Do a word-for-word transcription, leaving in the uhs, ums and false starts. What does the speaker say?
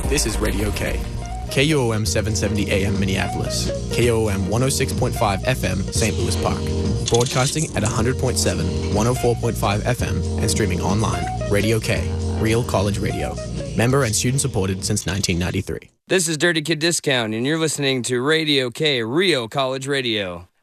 This is Radio K. K U O M seven seventy A M Minneapolis. K O O M one oh six point five F M Saint Louis Park. Broadcasting at one hundred point seven, one oh four point five F M and streaming online. Radio K. Real College Radio. Member and student supported since nineteen ninety-three. This is Dirty Kid Discount, and you're listening to Radio K, Real College Radio.